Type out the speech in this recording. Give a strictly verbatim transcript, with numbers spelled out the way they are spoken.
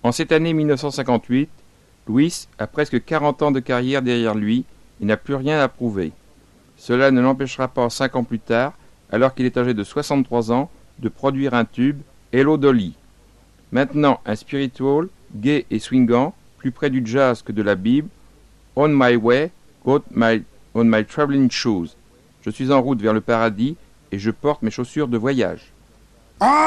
En cette année mille neuf cent cinquante-huit, Louis a presque quarante ans de carrière derrière lui et n'a plus rien à prouver. Cela ne l'empêchera pas cinq ans plus tard, alors qu'il est âgé de soixante-trois ans, de produire un tube, Hello Dolly. Maintenant un spiritual, gai et swingant, plus près du jazz que de la Bible, On my way, got my, on my traveling shoes. Je suis en route vers le paradis et je porte mes chaussures de voyage.